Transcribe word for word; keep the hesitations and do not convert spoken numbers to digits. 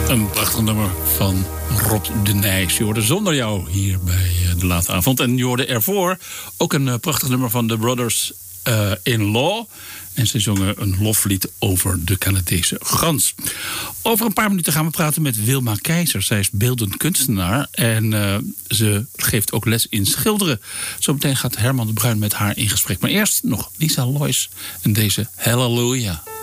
Een prachtig nummer van Rob de Nijs. Je hoorde Zonder Jou hier bij De Late Avond. En je hoorde ervoor ook een prachtig nummer van The Brothers uh, in Law. En ze zongen een loflied over de Canadese gans. Over een paar minuten gaan we praten met Wilma Keizer. Zij is beeldend kunstenaar en uh, ze geeft ook les in schilderen. Zometeen gaat Herman de Bruin met haar in gesprek. Maar eerst nog Lisa Lois en deze Hallelujah.